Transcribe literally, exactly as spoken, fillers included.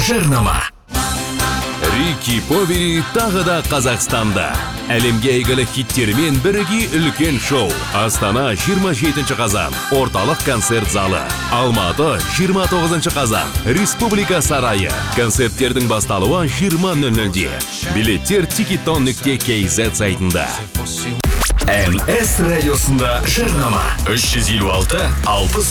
жарнама. Рики Повери тағы да Қазақстанда. Әлемге әйгілі хиттермен бірге үлкен шоу. Астана жиырма жетінші қазан. Орталық концерт залы. Алматы жиырма тоғызыншы қазан. Республика сарайы. Концерттердің басталуы жиырма нөл нөлде. Билеттер тикетон нүкте кз сайтында. эн эс радиосында жарнама. үш жүз елу алты алпыс